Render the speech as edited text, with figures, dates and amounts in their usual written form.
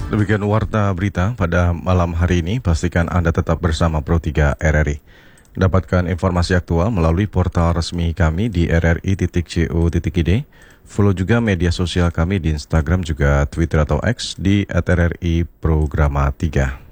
Demikian warta berita pada malam hari ini. Pastikan Anda tetap bersama Pro 3 RRI. Dapatkan informasi aktual melalui portal resmi kami di rri.co.id. Follow juga media sosial kami di Instagram juga Twitter atau X di @RRI Programa 3.